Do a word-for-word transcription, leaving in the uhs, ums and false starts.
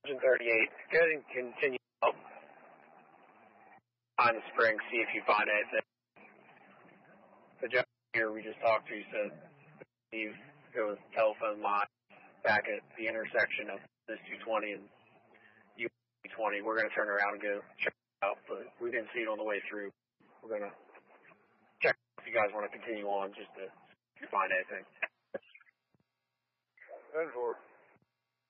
thirty-eight. Go ahead and continue up on the spring, see if you find anything. The gentleman here we just talked to said there was a telephone line back at the intersection of this two twenty and U twenty. We're going to turn around and go check it out, but we didn't see it on the way through. We're going to check if you guys want to continue on just to find anything. ten four.